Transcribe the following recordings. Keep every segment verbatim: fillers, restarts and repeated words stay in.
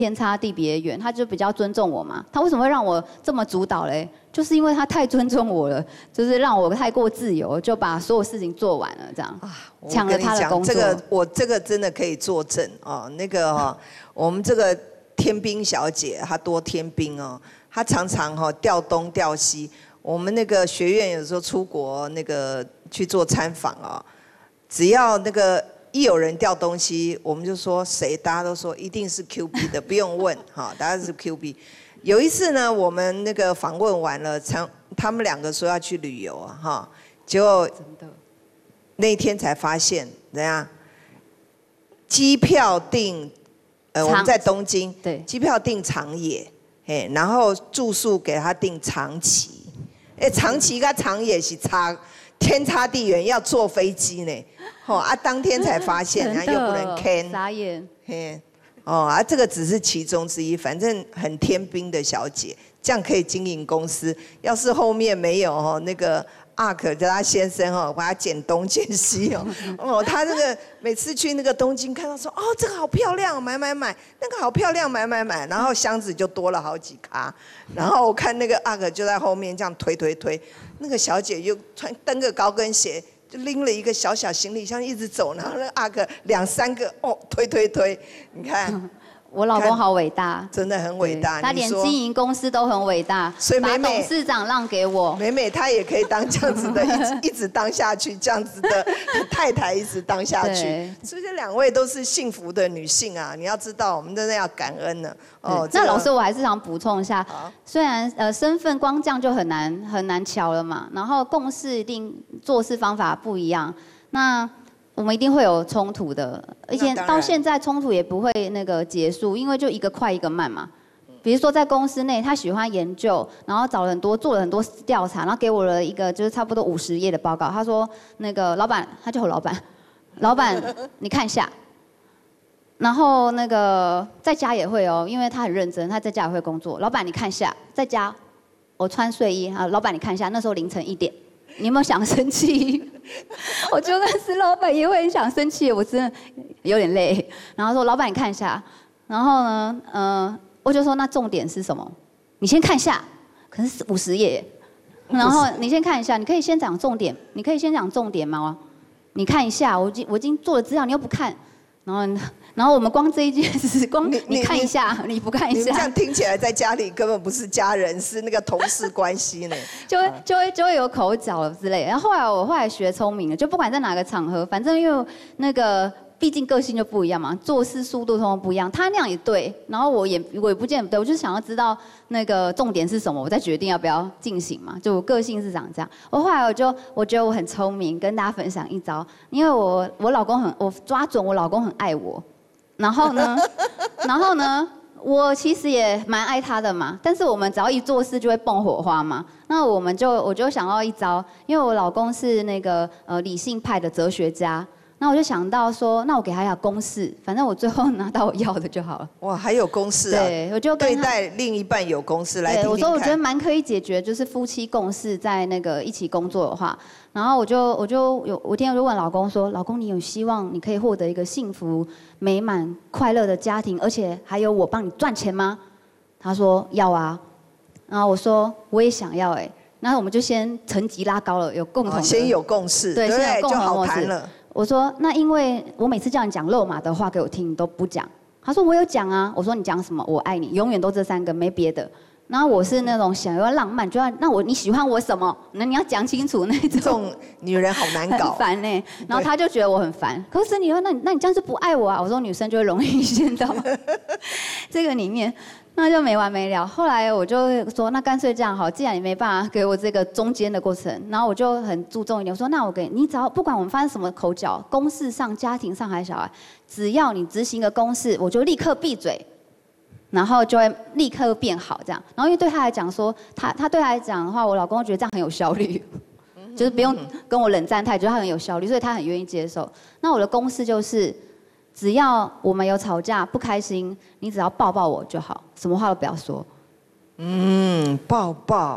天差地别远，他就比较尊重我嘛。他为什么会让我这么主导嘞？就是因为他太尊重我了，就是让我太过自由，就把所有事情做完了，这样抢了他的工作。 这个我这个真的可以作证哦。那个哈、哦，我们这个天兵小姐她多天兵哦，她常常哈、哦、调东调西。我们那个学院有时候出国那个去做参访哦，只要那个一有人调东西，我们就说谁，大家都说一定是 Q B 的，不用问哈，大家是 Q B。有一次呢，我们那个访问完了，他他们两个说要去旅游啊，哈，结果那一天才发现，怎样？机票订，呃，我们在东京， 对， 机票订长野，嘿，然后住宿给他订长崎，哎，长崎跟长野是差天差地远，要坐飞机呢，哦啊，当天才发现，然后又不能 can， 傻眼， 嘿。哦啊，这个只是其中之一，反正很天兵的小姐，这样可以经营公司。要是后面没有哦，那个阿可叫他先生哦，把他捡东捡西哦，哦，他那个每次去那个东京看到说，哦，这个好漂亮，买买买，那个好漂亮，买买买，然后箱子就多了好几咖，然后我看那个阿可就在后面这样推推推，那个小姐又穿蹬个高跟鞋。就拎了一个小小行李箱一直走，然后那阿哥两三个哦推推推，你看， 我老公好伟大， 真的很伟大。 他连经营公司都很伟大， 所以美美把董事长让给我。 美美她也可以当这样子的，一直一直当下去，这样子的太太一直当下去。所以这两位都是幸福的女性啊，你要知道，我们真的要感恩呢。 哦，那老师我还是想补充一下，虽然呃身份光这样就很难很难瞧了嘛，然后共事一定做事方法不一样，那我们一定会有冲突的，而且到现在冲突也不会那个结束，因为就一个快一个慢嘛。比如说在公司内，他喜欢研究，然后找了很多做了很多调查，然后给我了一个就是差不多五十页的报告。他说那个老板，他叫我老板，老板你看一下。然后那个在家也会哦，因为他很认真，他在家也会工作。老板你看一下，在家我穿睡衣啊，老板你看一下，那时候凌晨一点，你有没有想生气？我就算是老板也会很想生气，我真的有点累。然后说老板你看一下，然后呢，嗯、呃，我就说那重点是什么？你先看一下，可是五十页，然后你先看一下，你可以先讲重点，你可以先讲重点吗？你看一下，我已经我已经做了资料，你又不看，然后。然后我们光这一件事，光你看一下，你不看一下， 你们这样听起来在家里根本不是家人，是那个同事关系呢。 就会就会就会有口角之类的。然后后来我后来学聪明了，就不管在哪个场合，反正因为那个毕竟个性就不一样嘛，做事速度通通不一样。他那样也对，然后我也我也不见得对，我就是想要知道那个重点是什么，我再决定要不要进行嘛。就我个性是长这样。我后来我就我觉得我很聪明，跟大家分享一招，因为我我老公很我抓准我老公很爱我。然后呢，然后呢，我其实也蛮爱他的嘛，但是我们只要一做事就会蹦火花嘛。那我们就我就想到一招，因为我老公是那个呃理性派的哲学家，那我就想到说，那我给他一下公式，反正我最后拿到我要的就好了。 哇，还有公式啊？ 对，我就跟对待另一半有公式来听听看。 对，我说我觉得蛮可以解决，就是夫妻共事在那个一起工作的话。然后我就我就有我今天就问老公说，老公你有希望你可以获得一个幸福、美满、快乐的家庭，而且还有我帮你赚钱吗？他说要啊。然后我说我也想要哎、欸，那我们就先层级拉高了，有共同的、哦、 先有共识， 对，先有共同共识了。 我说那因为我每次叫你讲肉麻的话给我听，你都不讲。他说我有讲啊。我说你讲什么？我爱你，永远都这三个，没别的。然后我是那种想要浪漫，就要那我你喜欢我什么？那你要讲清楚那种。这种女人好难搞， 很烦呢、欸。然后他就觉得我很烦。可是你说那那你这样就不爱我啊？我说女生就会容易陷到这个里面，那就没完没了。后来我就说那干脆这样好，既然你没办法给我这个中间的过程，然后我就很注重一点，我说那我给你，只要不管我们发生什么口角，公事上、家庭上还是小孩，只要你执行个公事，我就立刻闭嘴。然后就会立刻变好，这样。然后因为对他来讲说，他他对他来讲的话，我老公觉得这样很有效率，就是不用跟我冷战太久，他很有效率，所以他很愿意接受。那我的公式就是，只要我们有吵架不开心，你只要抱抱我就好，什么话都不要说。 嗯，抱抱。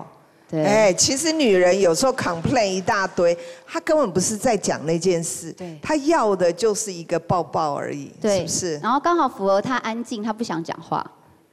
对， 哎，其实女人有时候 complain 一大堆，她根本不是在讲那件事， 对， 她要的就是一个抱抱而已，是不是？ 然后刚好符合她安静，她不想讲话。